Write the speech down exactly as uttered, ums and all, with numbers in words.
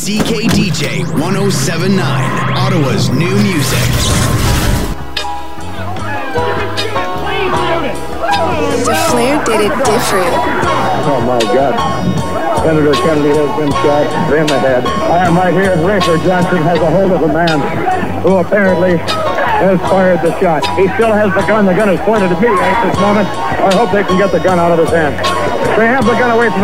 C K D J one oh seven point nine, Ottawa's new music. The Flair did it different. Oh my God. Senator Kennedy has been shot in the head. I am right here. Rafer Johnson has a hold of a man who apparently has fired the shot. He still has the gun. The gun is pointed at me at this moment. I hope they can get the gun out of his hand. They have the gun away from